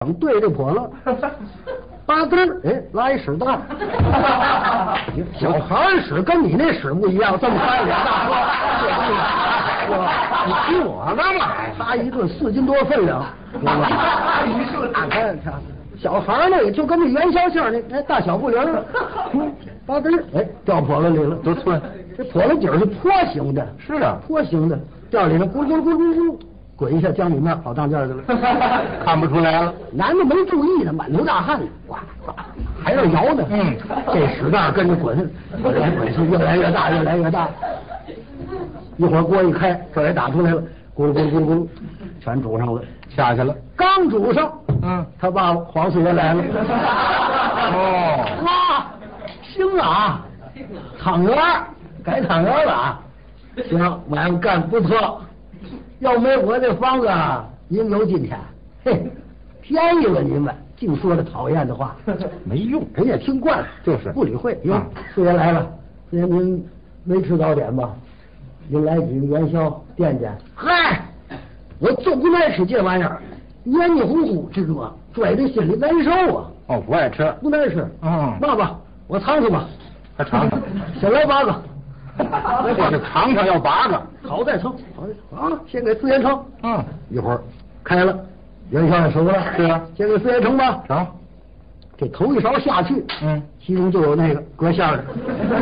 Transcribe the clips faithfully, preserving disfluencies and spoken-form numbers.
对着破了，八根儿，哎，拉一屎蛋。小孩屎跟你那屎不一样，这么宽俩大锅，你听我干嘛？他一顿四斤多分量，知道吧？看看小孩那个就跟那元宵馅儿那那大小不灵儿，八根儿，哎，掉破了里了， 多寸。 这破了底儿是坡形的， 是啊， 坡形的，掉里头咕咕咕咕咕。滚一下江里面跑当间去了， 看不出来了。 男的没注意呢，满头大汗，呱呱，还要摇呢。 嗯， 这屎蛋跟着滚，滚来滚去，越来越大，越来越大。一会儿锅一开，这也打出来了，咕噜咕噜咕噜咕噜，全煮上了， 下去了。 刚煮上， 嗯， 他爸爸黄四爷来了。 哦， 哇，行啊，汤圆改汤圆了啊！行，晚上干不错。要没我这房子啊，您有今天，嘿，便宜了您们，净说这讨厌的话， 没用， 人家听惯了， 就是不理会。哟，四爷来了，四爷您没吃早点吧？您来几个元宵垫垫。嗨，我就不爱吃这玩意儿，黏黏糊糊，这个拽在心里难受啊。 哦，不爱吃， 不爱吃。 嗯， 那吧，我尝尝吧。 还尝尝， 先来八个。 我这尝尝要八个， 好再称，好啊，先给四爷称。 嗯， 一会儿开了，元宵也熟了。 是啊， 先给四爷称吧。 成。 这头一勺下去， 嗯， 其中就有那个搁馅的，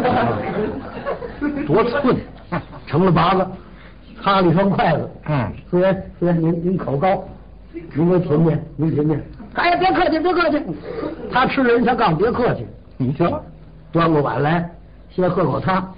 多寸，盛了八个，插了一双筷子。 嗯， 四爷，四爷您您口高，您给品品，您品品。哎呀，别客气，别客气。他吃人才刚别客气。 你瞧， 端过碗来，先喝口汤。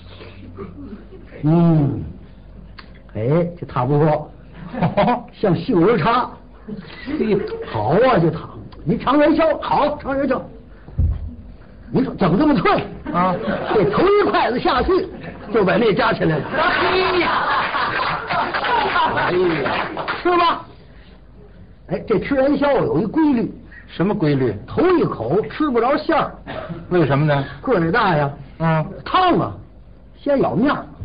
嗯，哎，这汤不错，像杏仁茶。好啊，这汤，你尝元宵，好，尝元宵。你说怎么这么脆啊？这头一筷子下去，就把那夹起来了。哎呀，哎呀，吃吧。哎，这吃元宵有一规律。 什么规律？ 头一口吃不着馅儿， 为什么呢？ 个儿大呀。 嗯， 烫啊，先咬面儿。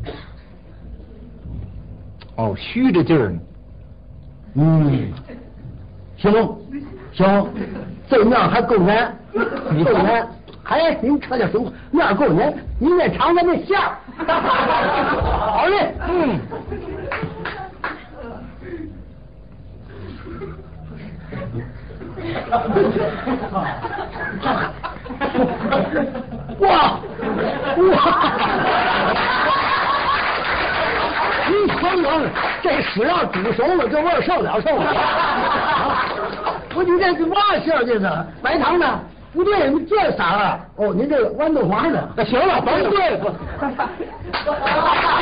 哦，虚着劲儿呢。 嗯，行行，这面还够粘，够粘。哎，您吃点水果，面够粘，您再尝尝那馅儿。好嘞，嗯。哇哇！你瞅瞅，这屎要煮熟了，这味儿受了受了。不，你这是嘛馅儿？这是白糖的？不对，你这色儿啊？哦，您这个豌豆黄的。那行了，甭对付。